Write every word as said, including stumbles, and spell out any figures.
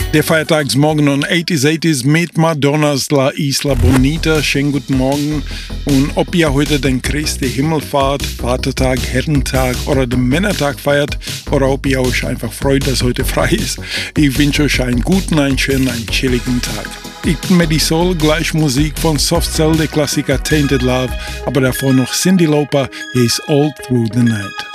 Der Feiertagsmorgen und achtziger, achtziger mit Madonnas La Isla Bonita. Schönen guten Morgen. Und ob ihr heute den Christi Himmelfahrt, Vatertag, Herrentag oder den Männertag feiert oder ob ihr euch einfach freut, dass heute frei ist, ich wünsche euch einen guten, einen schönen, einen chilligen Tag. Ich bin Medisol, gleich Musik von Soft Cell, der Klassiker Tainted Love, aber davor noch Cyndi Lauper, hier ist All Through the Night.